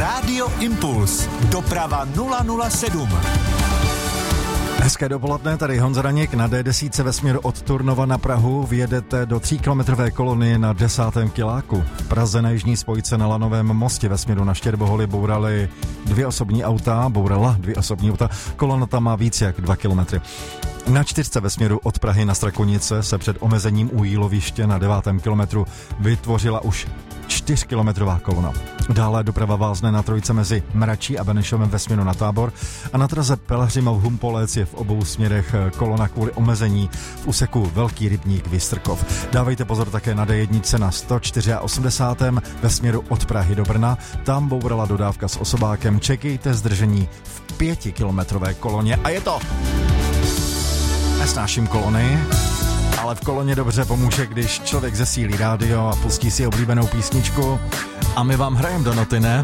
Rádio Impuls. Doprava 007. Hezké dopoledne, tady Honza Daněk na D10 ve směru od Turnova na Prahu. Vyjedete do 3kilometrové kolony na 10. kiláku. V Praze na jižní spojce na Lanovém mostě ve směru na Štěrboholy bourala dvě osobní auta. Kolona tam má víc jak 2 kilometry. Na 4 ve směru od Prahy na Strakonice se před omezením u Jíloviště na 9. kilometru vytvořila už 4kilometrová kolona. Dále doprava vázne na trojce mezi Mračí a Benešovem ve směru na Tábor a na traze Pelhřimov-Humpolec je v obou směrech kolona kvůli omezení v úseku Velký Rybník Vystrkov. Dávejte pozor také na D1 na 184. ve směru od Prahy do Brna. Tam bourala dodávka s osobákem. Čekejte zdržení v 5kilometrové koloně a je to. Nesnáším kolony, ale v koloně dobře pomůže, když člověk zesílí rádio a pustí si oblíbenou písničku a my vám hrajeme do noty, ne?